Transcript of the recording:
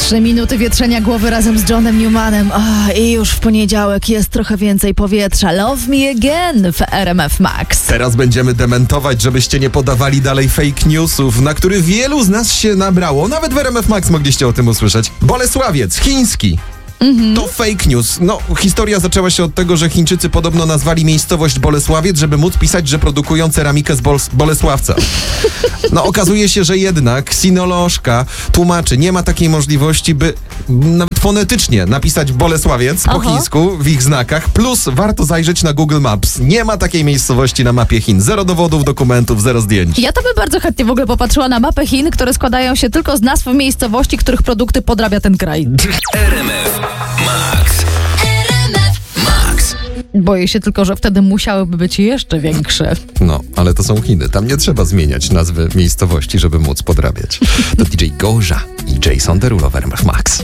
3 minuty wietrzenia głowy razem z Johnem Newmanem. I już w poniedziałek jest trochę więcej powietrza. Love Me Again w RMF Max. Teraz będziemy dementować, żebyście nie podawali dalej fake newsów, na który wielu z nas się nabrało. Nawet w RMF Max mogliście o tym usłyszeć. Bolesławiec, chiński. To fake news. No, historia zaczęła się od tego, że Chińczycy podobno nazwali miejscowość Bolesławiec, żeby móc pisać, że produkują ceramikę z Bolesławca. No, okazuje się, że jednak sinolożka tłumaczy, nie ma takiej możliwości, by nawet fonetycznie napisać Bolesławiec po chińsku w ich znakach, plus warto zajrzeć na Google Maps. Nie ma takiej miejscowości na mapie Chin. Zero dowodów, dokumentów, zero zdjęć. Ja to bym bardzo chętnie w ogóle popatrzyła na mapę Chin, które składają się tylko z nazw miejscowości, których produkty podrabia ten kraj. RMF Max. RMF Max. Boję się tylko, że wtedy musiałyby być jeszcze większe. No, ale to są Chiny. Tam nie trzeba zmieniać nazwy miejscowości, żeby móc podrabiać. To DJ Goja i Jason Derulo w RMF Max.